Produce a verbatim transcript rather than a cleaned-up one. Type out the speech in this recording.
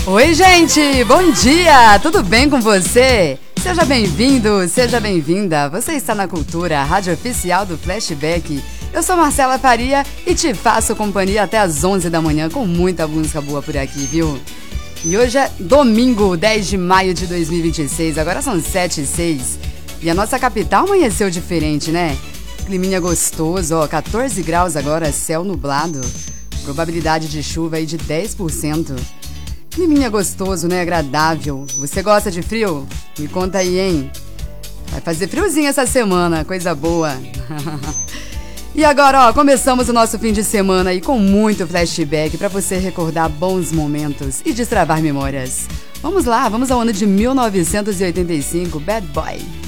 Oi, gente! Bom dia! Tudo bem com você? Seja bem-vindo, seja bem-vinda. Você está na Cultura, a rádio oficial do Flashback. Eu sou Marcela Faria e te faço companhia até às onze da manhã com muita música boa por aqui, viu? E hoje é domingo, dez de maio de dois mil e vinte e seis, agora são sete e seis. E a nossa capital amanheceu diferente, né? Climinha gostoso, ó, catorze graus agora, céu nublado. Probabilidade de chuva aí de dez por cento. Climinha gostoso, né? Agradável. Você gosta de frio? Me conta aí, hein? Vai fazer friozinho essa semana, coisa boa. E agora, ó, começamos o nosso fim de semana aí com muito flashback pra você recordar bons momentos e destravar memórias. Vamos lá, vamos ao ano de mil novecentos e oitenta e cinco, Bad Boy.